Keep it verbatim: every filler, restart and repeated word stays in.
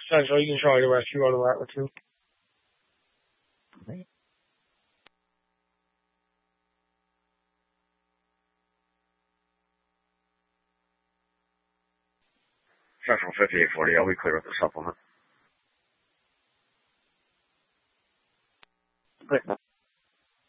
Essentially, you can show you the rest. You go to that with two. Central fifty-eight forty, I'll be clear with the supplement. Great.